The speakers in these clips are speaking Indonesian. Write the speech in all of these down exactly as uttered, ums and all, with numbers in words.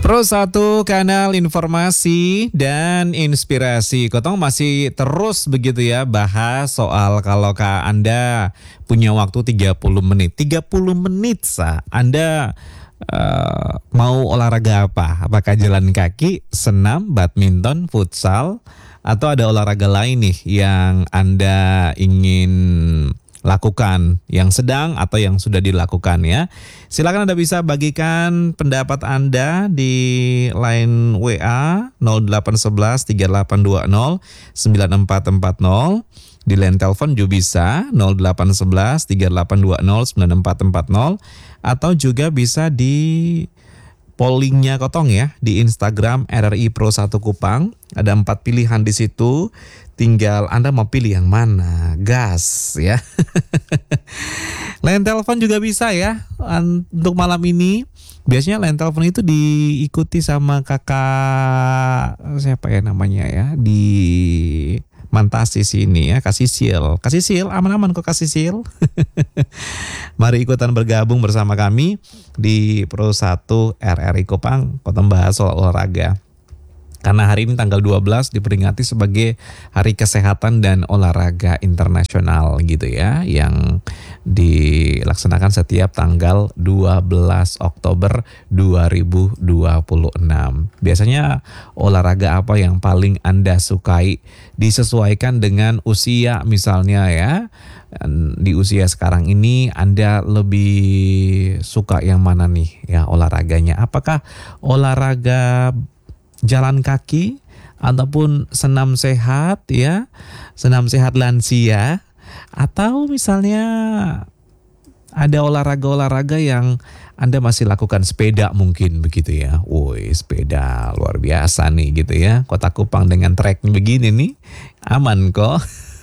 Pro satu kanal informasi dan inspirasi. Kotong masih terus begitu ya bahas soal kalau Kak Anda punya waktu tiga puluh menit. tiga puluh menit sah. Anda uh, mau olahraga apa? Apakah jalan kaki, senam, badminton, futsal, atau ada olahraga lain nih yang Anda ingin lakukan, yang sedang atau yang sudah dilakukan ya. Silakan Anda bisa bagikan pendapat Anda di line W A nol delapan satu satu tiga delapan dua nol sembilan empat empat nol. Di line telepon juga bisa nol delapan satu satu tiga delapan dua nol sembilan empat empat nol, atau juga bisa di pollingnya Kotong ya di Instagram R R I Pro satu Kupang. Ada empat pilihan di situ. Tinggal Anda mau pilih yang mana, gas ya. Line telepon juga bisa ya untuk malam ini. Biasanya line telepon itu diikuti sama kakak siapa ya namanya ya di Mantasi sini ya, Kak Sisil. Kak Sisil, aman-aman kok Kak Sisil. Mari ikutan bergabung bersama kami di Pro satu R R I Kupang, Kotong bahas soal olahraga. Karena hari ini tanggal dua belas diperingati sebagai Hari Kesehatan dan Olahraga Internasional gitu ya, yang dilaksanakan setiap tanggal dua belas Oktober dua ribu dua puluh enam. Biasanya olahraga apa yang paling Anda sukai? Disesuaikan dengan usia misalnya ya. Di usia sekarang ini Anda lebih suka yang mana nih ya olahraganya? Apakah olahraga jalan kaki ataupun senam sehat ya, senam sehat lansia, atau misalnya ada olahraga-olahraga yang Anda masih lakukan, sepeda mungkin begitu ya. Woi, sepeda luar biasa nih gitu ya. Kota Kupang dengan treknya begini nih, aman kok.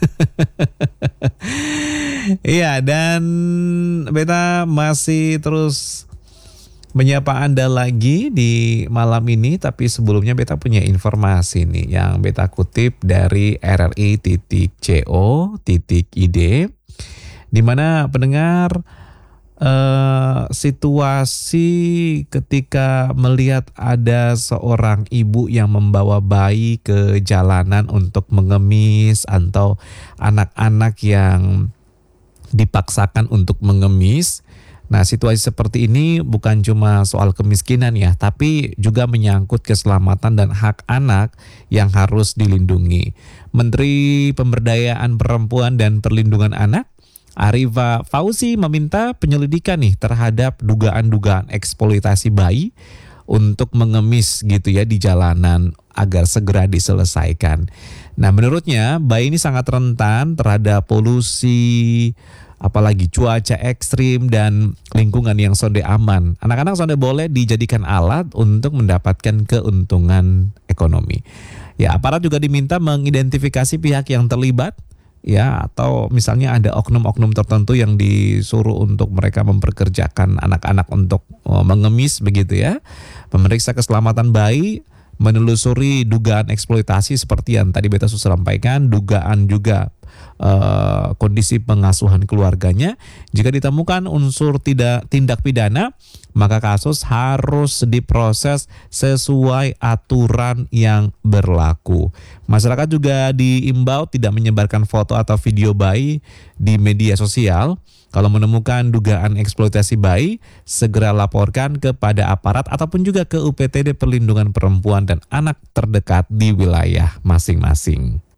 Iya, dan beta masih terus menyapa Anda lagi di malam ini, tapi sebelumnya beta punya informasi nih yang beta kutip dari R R I titik co titik id, di mana pendengar eh, situasi ketika melihat ada seorang ibu yang membawa bayi ke jalanan untuk mengemis, atau anak-anak yang dipaksakan untuk mengemis. Nah, situasi seperti ini bukan cuma soal kemiskinan ya, tapi juga menyangkut keselamatan dan hak anak yang harus dilindungi. Menteri Pemberdayaan Perempuan dan Perlindungan Anak, Arifa Fauzi, meminta penyelidikan nih terhadap dugaan-dugaan eksploitasi bayi untuk mengemis gitu ya di jalanan agar segera diselesaikan. Nah, menurutnya bayi ini sangat rentan terhadap polusi, apalagi cuaca ekstrim dan lingkungan yang sonde aman. Anak-anak sonde boleh dijadikan alat untuk mendapatkan keuntungan ekonomi. Ya, aparat juga diminta mengidentifikasi pihak yang terlibat ya, atau misalnya ada oknum-oknum tertentu yang disuruh untuk mereka memperkerjakan anak-anak untuk oh, mengemis begitu ya. Memeriksa keselamatan bayi, menelusuri dugaan eksploitasi seperti yang tadi beta sudah sampaikan, dugaan juga Uh, kondisi pengasuhan keluarganya. Jika ditemukan unsur tidak tindak pidana, maka kasus harus diproses sesuai aturan yang berlaku. Masyarakat juga diimbau tidak menyebarkan foto atau video bayi di media sosial. Kalau menemukan dugaan eksploitasi bayi, segera laporkan kepada aparat ataupun juga ke U P T D Perlindungan Perempuan dan Anak terdekat di wilayah masing-masing.